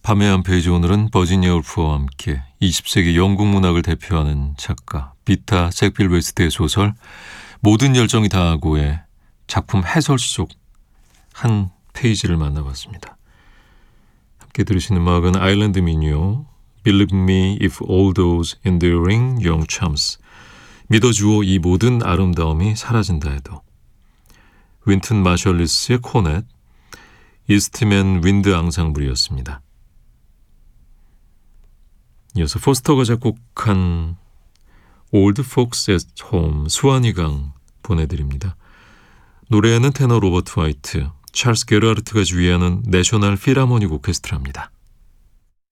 밤의 한 페이지, 오늘은 버지니아 울프와 함께 20세기 영국 문학을 대표하는 작가 비타 잭필 웨스트의 소설 모든 열정이 다하고의 작품 해설시 속 한 페이지를 만나봤습니다. 함께 들으시는 음악은 아일랜드 민요 Believe me if all those enduring young charms, 믿어주오 이 모든 아름다움이 사라진다 해도, 윈튼 마셜리스의 코넷, 이스트맨 윈드 앙상블이었습니다. 이어서 포스터가 작곡한 Old Folks at Home, 수완이강 보내드립니다. 노래에는 테너 로버트 화이트, 찰스 게르하르트가 지휘하는 내셔널 필하모닉 오케스트라입니다.